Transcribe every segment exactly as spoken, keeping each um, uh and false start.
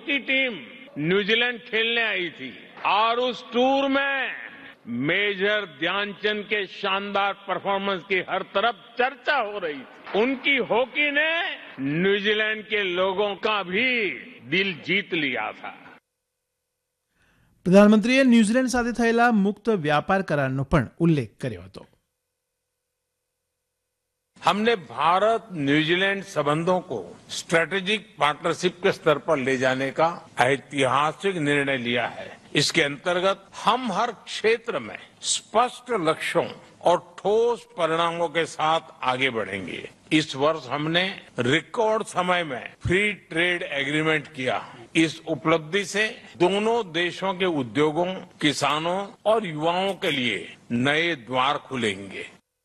Hockey team New Zealand खेलने आई थी और उस टूर में मेजर ध्यानचंद के शानदार परफॉर्मेंस की हर तरफ चर्चा हो रही थी। उनकी हॉकी ने न्यूजीलैंड के लोगों का भी दिल जीत लिया था। પ્રધાનમંત્રીએ ન્યૂઝીલેન્ડ સાથે થયેલા મુક્ત વ્યાપાર કરારનો પણ ઉલ્લેખ કર્યો હતો. हमने भारत न्यूजीलैंड संबंधों को स्ट्रेटेजिक पार्टनरशिप के स्तर पर ले जाने का ऐतिहासिक निर्णय लिया है। इसके अंतर्गत हम हर क्षेत्र में स्पष्ट लक्ष्यों और ठोस परिणामों के साथ आगे बढ़ेंगे। इस वर्ष हमने रिकॉर्ड समय में फ्री ट्रेड एग्रीमेंट किया। इस उपलब्धि से दोनों देशों के उद्योगों, किसानों और युवाओं के लिए नए द्वार खुलेंगे।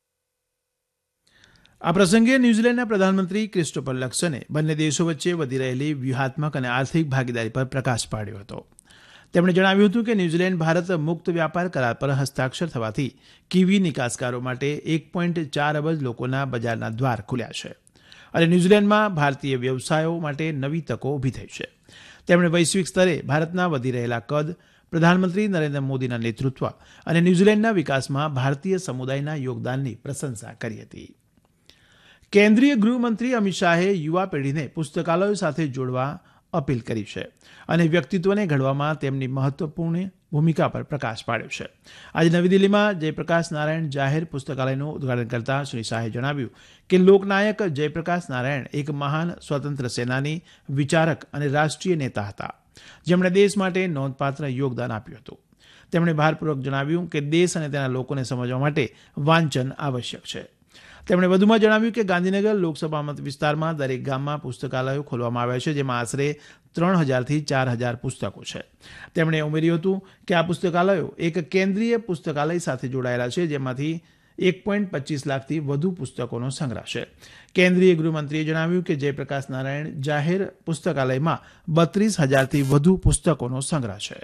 આ પ્રસંગે ન્યૂઝીલેન્ડના પ્રધાનમંત્રી ક્રિસ્ટોફર લક્સને બંને દેશો વચ્ચે વધી રહેલી વ્યૂહાત્મક અને આર્થિક ભાગીદારી પર પ્રકાશ પાડ્યો હતો. તેમણે જણાવ્યું હતું કે ન્યૂઝીલેન્ડ ભારત મુક્ત વ્યાપાર કરાર પર હસ્તાક્ષર થવાથી કીવી નિકાસકારો માટે એક પોઈન્ટ ચાર અબજ લોકોના બજારના દ્વાર ખુલ્યા છે અને ન્યૂઝીલેન્ડમાં ભારતીય વ્યવસાયો માટે નવી તકો ઊભી થઈ છે. તેમણે વૈશ્વિક સ્તરે ભારતના વધી રહેલા કદ, પ્રધાનમંત્રી નરેન્દ્ર મોદીના નેતૃત્વ અને ન્યૂઝીલેન્ડના વિકાસમાં ભારતીય સમુદાયના યોગદાનની પ્રશંસા કરી હતી. કેન્દ્રીય ગૃહમંત્રી અમિત શાહે યુવા પેઢીને પુસ્તકાલયો સાથે જોડવા અપીલ કરી છે અને વ્યક્તિત્વને ઘડવામાં તેમની મહત્વપૂર્ણ ભૂમિકા પર પ્રકાશ પાડ્યો છે. આજે નવી દિલ્હીમાં જયપ્રકાશ નારાયણ જાહેર પુસ્તકાલયનું ઉદઘાટન કરતા શ્રી શાહે જણાવ્યું કે લોકનાયક જયપ્રકાશ નારાયણ એક મહાન સ્વતંત્ર સેનાની, વિચારક અને રાષ્ટ્રીય નેતા હતા, જેમણે દેશ માટે નોંધપાત્ર યોગદાન આપ્યું હતું. તેમણે ભારપૂર્વક જણાવ્યું કે દેશ અને તેના લોકોને સમજવા માટે વાંચન આવશ્યક છે. તેમણે વધુમાં જણાવ્યું કે ગાંધીનગર લોકસભા મત વિસ્તારમાં દરેક ગામમાં પુસ્તકાલયો ખોલવામાં આવ્યા છે, જેમાં આશરે ત્રણ હજારથી ચાર હજાર પુસ્તકો છે. તેમણે ઉમેર્યું હતું કે આ પુસ્તકાલયો એક કેન્દ્રીય પુસ્તકાલય સાથે જોડાયેલા છે, જેમાંથી એક પોઈન્ટ પચીસ લાખથી વધુ પુસ્તકોનો સંગ્રહ છે. કેન્દ્રીય ગૃહમંત્રીએ જણાવ્યું કે જયપ્રકાશ નારાયણ જાહેર પુસ્તકાલયમાં બત્રીસ હજારથી વધુ પુસ્તકોનો સંગ્રહ છે.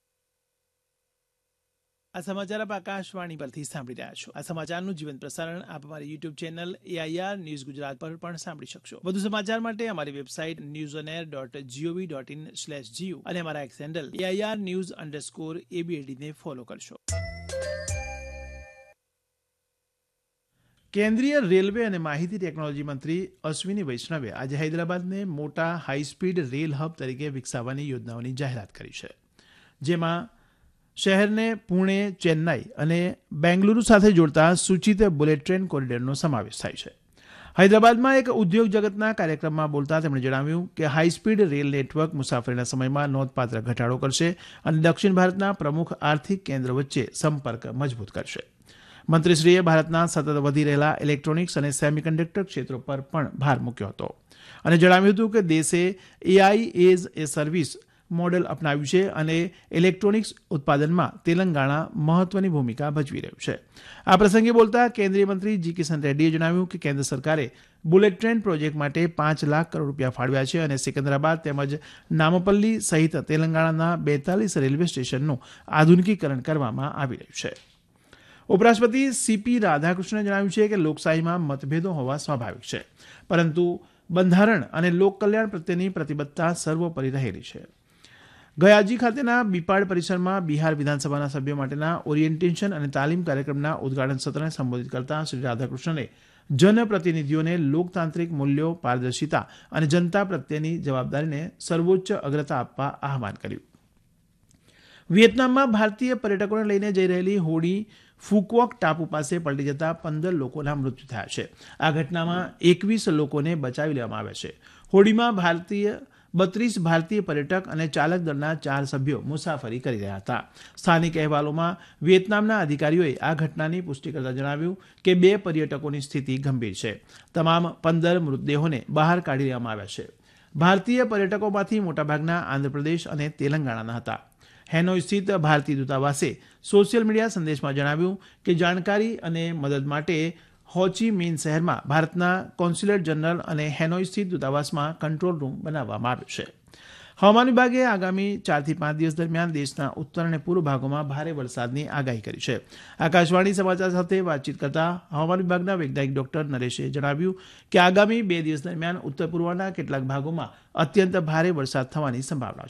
આ સમાચાર આપ આકાશવાણી પરથી સાંભળી રહ્યા છો. આ સમાચારનું જીવંત પ્રસારણ આપ અમારી YouTube channel AIR news Gujarat પર પણ સાંભળી શકશો. વધુ સમાચાર માટે અમારી website news on air dot GOV dot in slash GU અને અમારા x handle AIR news underscore એબીએડીને follow કરશો. કેન્દ્રીય રેલવે અને માહિતી ટેકનોલોજી મંત્રી અશ્વિની વૈષ્ણવે આજે હૈદરાબાદને મોટા હાઈસ્પીડ રેલ હબ તરીકે વિકસાવવાની યોજનાઓની જાહેરાત કરી છે, જેમાં શહેરને પુણે, ચેન્નાઈ અને બેંગલુરુ સાથે જોડતા સૂચિત બુલેટ ટ્રેન કોરિડોરનો સમાવેશ થાય છે. હૈદરાબાદમાં એક ઉદ્યોગ જગતના કાર્યક્રમમાં બોલતા તેમણે જણાવ્યું કે હાઈસ્પીડ રેલ નેટવર્ક મુસાફરીના સમયમાં નોંધપાત્ર ઘટાડો કરશે અને દક્ષિણ ભારતના પ્રમુખ આર્થિક કેન્દ્ર વચ્ચે સંપર્ક મજબૂત કરશે. મંત્રીશ્રીએ ભારતના સતત વધી રહેલા ઇલેક્ટ્રોનિક્સ અને સેમિકન્ડક્ટર ક્ષેત્રો પર પણ ભાર મૂક્યો હતો અને જણાવ્યું હતું કે દેશે AI as a service model અપનાવ્યું છે અને ઇલેક્ટ્રોનિક્સ ઉત્પાદનમાં તેલંગાણા મહત્વની ભૂમિકા ભજવી રહ્યું છે. આ પ્રસંગે બોલતા કેન્દ્રીય મંત્રી જી કિશન રેડ્ડીએ જણાવ્યું કે કેન્દ્ર સરકારે બુલેટ ટ્રેન પ્રોજેક્ટ માટે પાંચ લાખ કરોડ રૂપિયા ફાળવ્યા છે અને સિકંદરાબાદ તેમજ નામપલ્લી સહિત તેલંગાણાના બેતાલીસ રેલવે સ્ટેશનનું આધુનિકીકરણ કરવામાં આવી રહ્યું છે. ઉપરાષ્ટ્રપતિ સીપી રાધાકૃષ્ણને જણાવ્યું છે કે લોકશાહીમાં મતભેદો હોવા સ્વાભાવિક છે, પરંતુ બંધારણ અને લોકકલ્યાણ પ્રત્યેની પ્રતિબદ્ધતા સર્વોપરી રહેલી છે. ગયાજી ખાતેના બીપાડ પરિસરમાં બિહાર વિધાનસભાના સભ્યો માટેના ઓરિએન્ટેશન અને તાલીમ કાર્યક્રમના ઉદઘાટન સત્રને સંબોધિત કરતા શ્રી રાધાકૃષ્ણને જનપ્રતિનિધિઓને લોકતાંત્રિક મૂલ્યો, પારદર્શિતા અને જનતા પ્રત્યેની જવાબદારીને સર્વોચ્ચ અગ્રતા આપવા આહવાન કર્યું. વિયેતનામમાં ભારતીય પર્યટકોને લઈને જઈ રહેલી હોડી ફુકવોક ટાપુ પાસે પલટી જતા પંદર લોકોના મૃત્યુ થયા છે. આ ઘટનામાં એકવીસ લોકોને બચાવી લેવામાં આવ્યા છે. હોડીમાં ભારતીય બત્રીસ ભારતીય પર્યટક અને ચાલક દળના ચાર સભ્યો મુસાફરી કરી રહ્યા હતા. સ્થાનિક અહેવાલોમાં વિયેતનામના અધિકારીઓએ આ ઘટનાની પુષ્ટિ કરતા જણાવ્યું કે બે પર્યટકોની સ્થિતિ ગંભીર છે. તમામ પંદર મૃતદેહોને બહાર કાઢી લેવામાં આવ્યા છે. ભારતીય પર્યટકોમાંથી મોટાભાગના આંધ્રપ્રદેશ અને તેલંગાણાના હતા. હેનોઈ સ્થિત ભારતીય દૂતાવાસે સોશિયલ મીડિયા સંદેશમાં જણાવ્યું કે જાણકારી અને મદદ માટે હોચી મિન શહેરમાં ભારતના કોન્સ્યુલેટ જનરલ અને હેનોઈ સ્થિત દૂતાવાસમાં કંટ્રોલ રૂમ બનાવવામાં આવ્યો છે. હવામાન વિભાગે આગામી ચારથી પાંચ દિવસ દરમિયાન દેશના ઉત્તર અને પૂર્વ ભાગોમાં ભારે વરસાદની આગાહી કરી છે. આકાશવાણી સમાચાર સાથે વાતચીત કરતા હવામાન વિભાગના વૈજ્ઞાનિક ડોક્ટર નરેશે જણાવ્યું કે આગામી બે દિવસ દરમિયાન ઉત્તર પૂર્વના કેટલાક ભાગોમાં અત્યંત ભારે વરસાદ થવાની સંભાવના છે.